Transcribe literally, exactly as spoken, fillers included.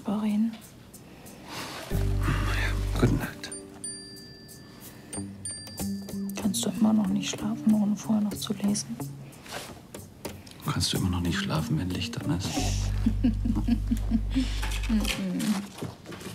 drüber reden. Ja, gute Nacht. Kannst du immer noch nicht schlafen, ohne vorher noch zu lesen? Kannst du immer noch nicht schlafen, wenn Licht an ist?